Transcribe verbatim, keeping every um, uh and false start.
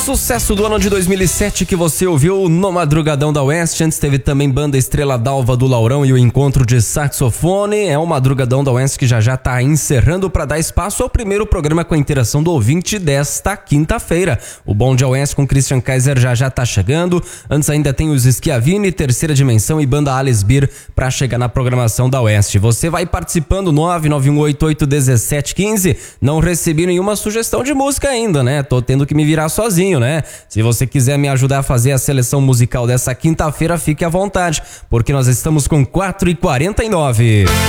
Sucesso do ano de dois mil e sete que você ouviu no Madrugadão da Oeste. Antes teve também Banda Estrela d'Alva do Laurão e o Encontro de Saxofone. É o Madrugadão da Oeste que já já tá encerrando para dar espaço ao primeiro programa com a interação do ouvinte desta quinta-feira. O Bom Dia Oeste com Christian Kaiser já já tá chegando. Antes ainda tem os Schiavini, Terceira Dimensão e Banda Alice Beer para chegar na programação da Oeste. Você vai participando nove nove um oito oito um sete um cinco. Não recebi nenhuma sugestão de música ainda, né? Tô tendo que me virar sozinho, né? Se você quiser me ajudar a fazer a seleção musical dessa quinta-feira, fique à vontade, porque nós estamos com quatro e quarenta e nove.